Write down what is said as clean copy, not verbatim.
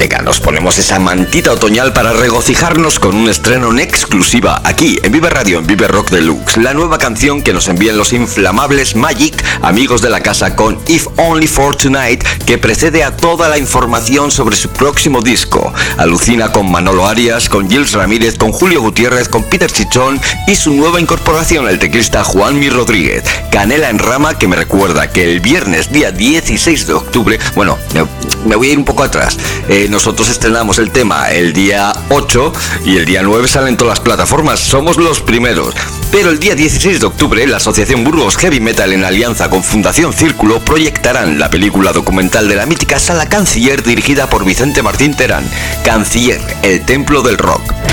Venga, nos ponemos esa mantita otoñal para regocijarnos con un estreno en exclusiva aquí en Vive Radio, en Vive Rock Deluxe. La nueva canción que nos envían los inflamables Magic, amigos de la casa, con If Only For Tonight, que precede a toda la información sobre su próximo disco. Alucina con Manolo Arias, con Gilles Ramírez, con Julio Gutiérrez, con Peter Chichón y su nueva incorporación, el teclista Juanmi Rodríguez. Canela en rama, que me recuerda que el viernes día 16 de octubre, bueno, me voy a ir un poco atrás, nosotros estrenamos el tema el día 8 y el día 9 salen todas las plataformas, somos los primeros. Pero el día 16 de octubre, la Asociación Burgos Heavy Metal, en alianza con Fundación Círculo, proyectarán la película documental de la mítica Sala Canciller, dirigida por Vicente Martín Terán, Canciller, el templo del rock.